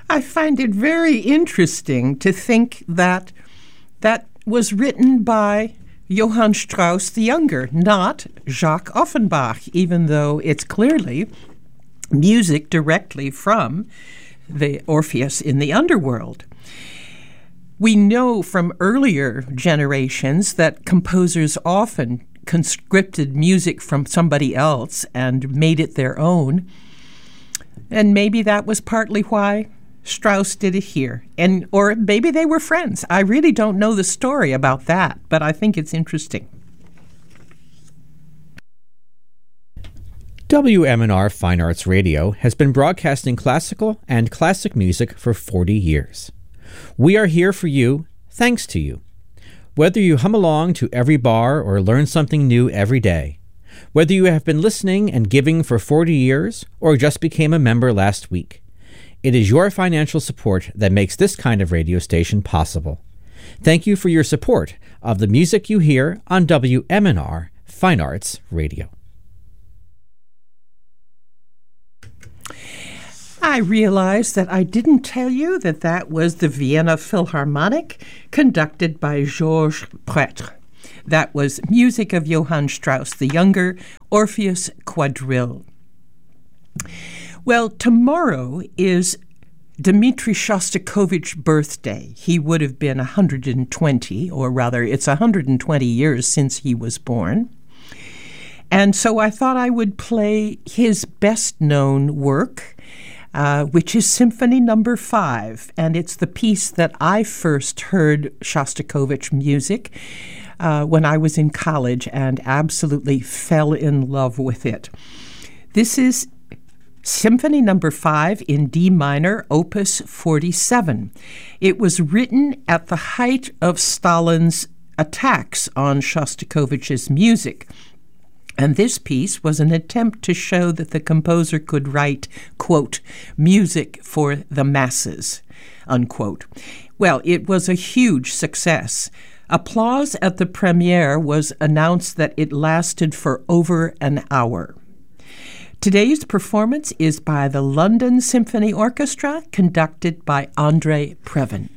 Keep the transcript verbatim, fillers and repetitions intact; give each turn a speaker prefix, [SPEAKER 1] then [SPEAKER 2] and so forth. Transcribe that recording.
[SPEAKER 1] I find it very interesting to think that that was written by Johann Strauss the Younger, not Jacques Offenbach, even though it's clearly music directly from the Orpheus in the Underworld. We know from earlier generations that composers often conscripted music from somebody else and made it their own. And maybe that was partly why Strauss did it here. And or maybe they were friends. I really don't know the story about that, but I think it's interesting.
[SPEAKER 2] W M N R Fine Arts Radio has been broadcasting classical and classic music for forty years. We are here for you, thanks to you. Whether you hum along to every bar or learn something new every day, whether you have been listening and giving for forty years or just became a member last week, it is your financial support that makes this kind of radio station possible. Thank you for your support of the music you hear on W M N R Fine Arts Radio.
[SPEAKER 1] I realize that I didn't tell you that that was the Vienna Philharmonic, conducted by Georges Prêtre. That was music of Johann Strauss the Younger, Orpheus Quadrille. Well, tomorrow is Dmitri Shostakovich's birthday. He would have been one hundred twenty, or rather, it's one hundred twenty years since he was born. And so I thought I would play his best-known work, Uh, which is Symphony Number Five, and it's the piece that I first heard Shostakovich music uh, when I was in college and absolutely fell in love with it. This is Symphony Number Five in D minor, Opus forty-seven. It was written at the height of Stalin's attacks on Shostakovich's music. And this piece was an attempt to show that the composer could write, quote, music for the masses, unquote. Well, it was a huge success. Applause at the premiere was announced that it lasted for over an hour. Today's performance is by the London Symphony Orchestra, conducted by André Previn.